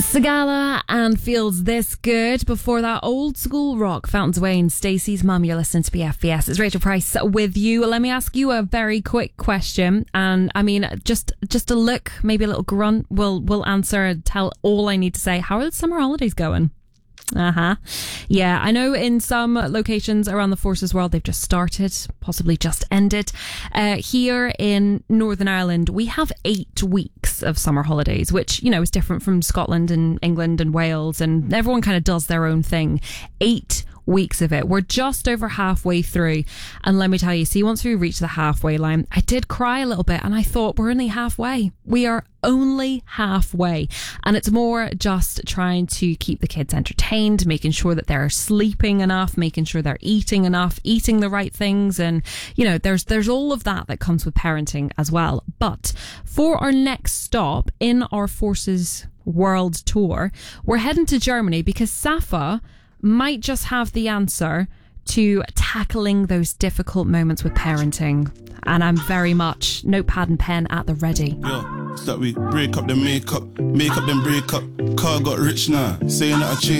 Sagala and Feels This Good. Before that, old school rock, Fountains Wayne, Stacey's Mum. You're listening to BFBS. It's Rachel Price with you. Let me ask you a very quick question. And I mean, just a look, maybe a little grunt will answer, tell all I need to say. How are the summer holidays going? Yeah, I know in some locations around the Forces world they've just started, possibly just ended. Here in Northern Ireland we have 8 weeks of summer holidays, which, you know, is different from Scotland and England and Wales, and everyone kind of does their own thing. 8 weeks of it. We're just over halfway through, and let me tell you, see, once we reach the halfway line, I did cry a little bit, and I thought, we're only halfway. We are only halfway, and it's more just trying to keep the kids entertained, making sure that they're sleeping enough, making sure they're eating enough, eating the right things, and you know, there's all of that comes with parenting as well. But for our next stop in our Forces World Tour, we're heading to Germany because Safa might just have the answer to tackling those difficult moments with parenting. And I'm very much notepad and pen at the ready. Yo, it's that we break up the makeup, make up then break up. Car got rich now, saying that I changed.